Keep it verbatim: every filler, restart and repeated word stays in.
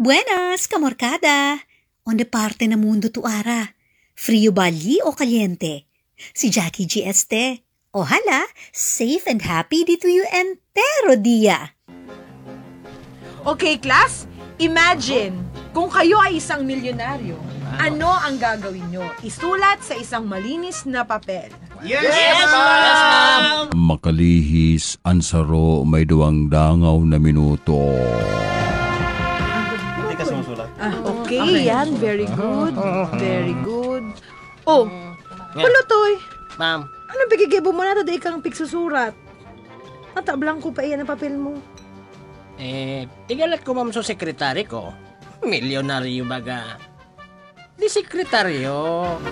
Buenas, kamorkada. Onde parte na mundo tu ara? Frio bali o caliente? Si Jackie G. este. Ojalá, safe and happy dito you entero dia. Okay, class, imagine kung kayo ay isang milyonaryo. Ano ang gagawin nyo? Isulat sa isang malinis na papel. Yes, yes ma'am! Makalihis, ansaro, may duwang dangaw na minuto. Hindi ka sumusulat. Ah, okay, yan. Very good. Very good. Oh, Pulutoy. Ma'am. Ano bigigibo mo na tada ikang pigsusurat? Natablang ko pa iyan ang papel mo. Eh, igalat ko ma'am sa sekretary ko. Milyonaryo baga. Di sekretaryo.